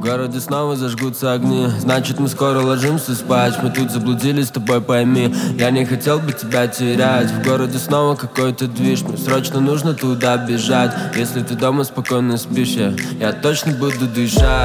городе снова зажгутся огни, значит мы скоро ложимся спать. Мы тут заблудились с тобой, пойми. Я не хотел бы тебя терять. В городе снова какой-то движ, мне срочно нужно туда бежать. Если ты дома спокойно спишь, я точно буду дышать.